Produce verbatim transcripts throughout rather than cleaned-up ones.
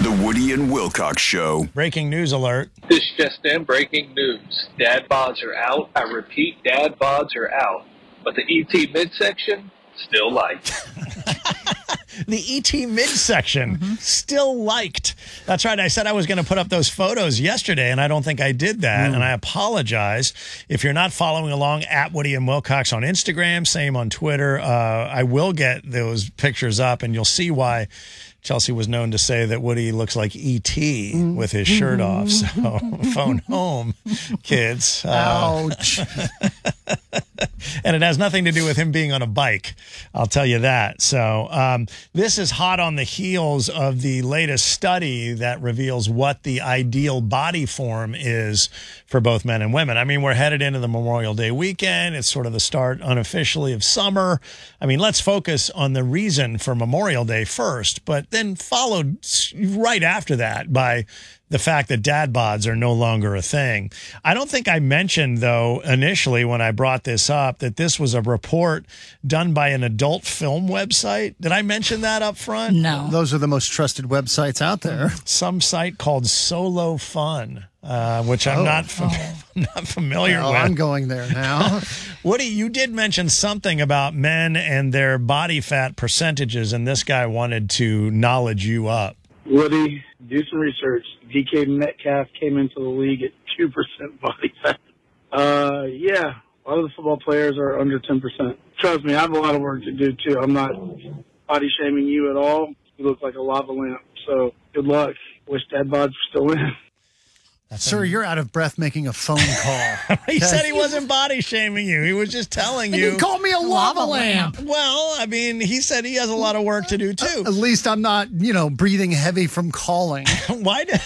The Woody and Wilcox Show. Breaking news alert. This just in, breaking news. Dad bods are out. I repeat, dad bods are out. But the E T midsection, still liked. The E T midsection, mm-hmm. still liked. That's right. I said I was going to put up those photos yesterday, and I don't think I did that. Mm. And I apologize. If you're not following along, at Woody and Wilcox on Instagram, same on Twitter, uh, I will get those pictures up, and you'll see why Chelsea was known to say that Woody looks like E T with his shirt off. So phone home, kids. Uh, Ouch. And it has nothing to do with him being on a bike. I'll tell you that. So um, this is hot on the heels of the latest study that reveals what the ideal body form is for both men and women. I mean, we're headed into the Memorial Day weekend. It's sort of the start unofficially of summer. I mean, let's focus on the reason for Memorial Day first, but then followed right after that by the fact that dad bods are no longer a thing. I don't think I mentioned, though, initially when I brought this up, that this was a report done by an adult film website. Did I mention that up front? No. Those are the most trusted websites out there. Some site called Solo Fun, uh, which I'm, oh. not fam- oh. I'm not familiar oh, with. I'm going there now. Woody, you did mention something about men and their body fat percentages, and this guy wanted to knowledge you up. Woody, do some research. D K Metcalf came into the league at two percent body fat. Uh, yeah, a lot of the football players are under ten percent. Trust me, I have a lot of work to do, too. I'm not body shaming you at all. You look like a lava lamp. So good luck. Wish dad bods were still in. That's Sir, a... you're out of breath making a phone call. He said he wasn't body shaming you. He was just telling and you. He called me a lava, lava lamp. lamp. Well, I mean, he said he has a lot of work to do, too. Uh, at least I'm not, you know, breathing heavy from calling. Why do...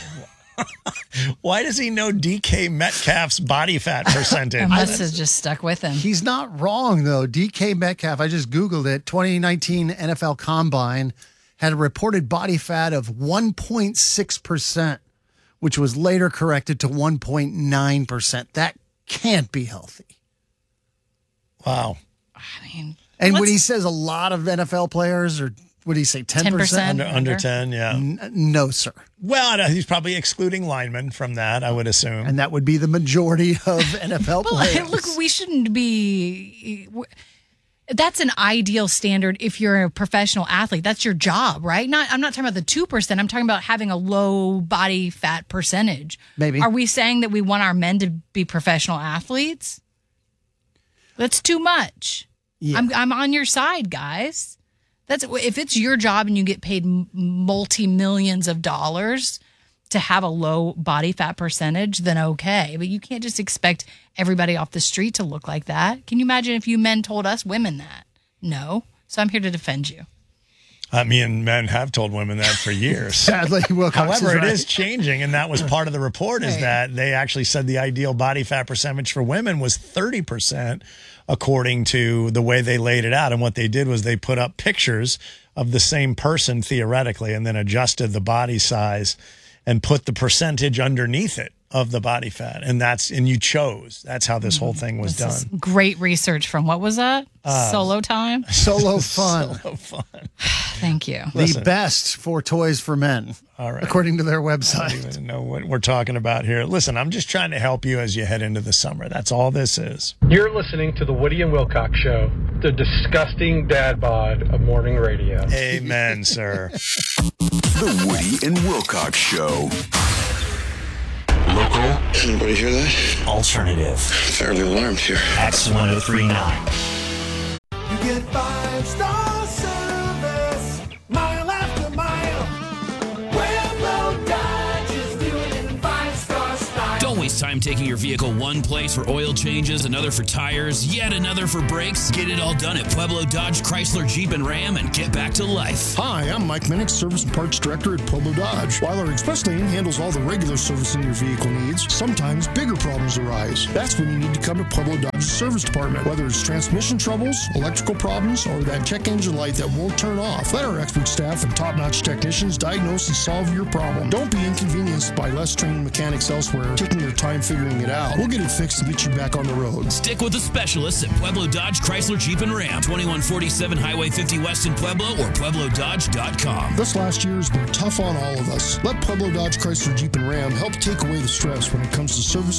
Why does he know D K Metcalf's body fat percentage? It must have just stuck with him. He's not wrong, though. D K Metcalf, I just Googled it, twenty nineteen N F L Combine, had a reported body fat of one point six percent, which was later corrected to one point nine percent. That can't be healthy. Wow. I mean, and when he says a lot of N F L players are, what do you say, ten percent? Under, under ten, yeah. N- no, sir. Well, he's probably excluding linemen from that, I would assume. And that would be the majority of N F L well, players. Look, we shouldn't be... That's an ideal standard if you're a professional athlete. That's your job, right? Not. I'm not talking about the two percent. I'm talking about having a low body fat percentage. Maybe. Are we saying that we want our men to be professional athletes? That's too much. Yeah. I'm, I'm on your side, guys. That's if it's your job and you get paid multi-millions of dollars to have a low body fat percentage, then okay. But you can't just expect everybody off the street to look like that. Can you imagine if you men told us women that? No. So I'm here to defend you. I mean, men have told women that for years. Sadly, Wilcox However, is right. it is changing, and that was part of the report, is right. that they actually said the ideal body fat percentage for women was thirty percent, according to the way they laid it out. And what they did was they put up pictures of the same person, theoretically, and then adjusted the body size and put the percentage underneath it of the body fat. And that's, and you chose. That's how this whole thing was this done. Is great research from, what was that? Uh, Solo Time? Solo Fun. Solo Fun. Thank you. The Listen, best for toys for men, all right. according to their website. I don't even know what we're talking about here. Listen, I'm just trying to help you as you head into the summer. That's all this is. You're listening to the Woody and Wilcox Show, the disgusting dad bod of morning radio. Amen, sir. The Woody and Wilcox Show. Local. Anybody hear that? Alternative. Fairly alarmed here. X ten thirty-nine. You get five star service, mile after mile. Pueblo Dodge is doing it in five star style. Don't waste time taking your vehicle one place for oil changes, another for tires, yet another for brakes. Get it all done at Pueblo Dodge, Chrysler, Jeep, and Ram, and get back to life. Hi, I'm Mike Minnick, Service and Parts Director at Pueblo Dodge. While our express lane handles all the regular servicing your vehicle needs, sometimes bigger problems arise. That's when you need to come to Pueblo Dodge Service Department. Whether it's transmission troubles, electrical problems, or that check engine light that won't turn off, let our expert staff and top-notch technicians diagnose and solve your problem. Don't be inconvenienced by less trained mechanics elsewhere taking their time figuring it out, we'll get it fixed and get you back on the road. Stick with the specialists at Pueblo Dodge, Chrysler, Jeep, and Ram. twenty-one forty-seven Highway fifty West in Pueblo or Pueblo Dodge dot com. This last year has been tough on all of us. Let Pueblo Dodge, Chrysler, Jeep, and Ram help take away the stress when it comes to service